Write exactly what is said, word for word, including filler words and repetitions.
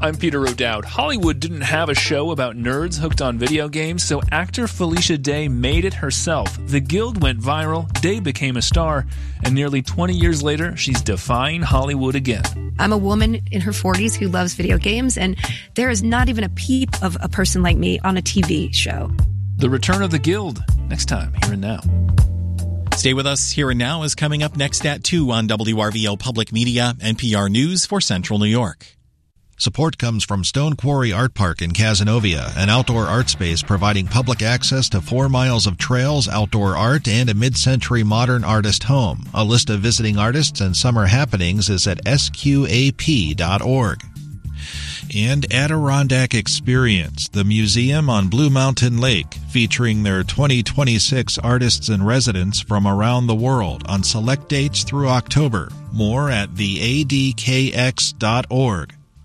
I'm Peter O'Dowd. Hollywood didn't have a show about nerds hooked on video games, so actor Felicia Day made it herself. The Guild went viral, Day became a star, and nearly twenty years later, she's defying Hollywood again. I'm a woman in her forties who loves video games, and there is not even a peep of a person like me on a T V show. The Return of the Guild, next time, Here and Now. Stay with us. Here and Now is coming up next at two on W R V O Public Media, N P R News for Central New York. Support comes from Stone Quarry Art Park in Cazenovia, an outdoor art space providing public access to four miles of trails, outdoor art, and a mid-century modern artist home. A list of visiting artists and summer happenings is at S Q A P dot org. And Adirondack Experience, the museum on Blue Mountain Lake, featuring their twenty twenty-six artists and residents from around the world on select dates through October. More at the A D K X dot org.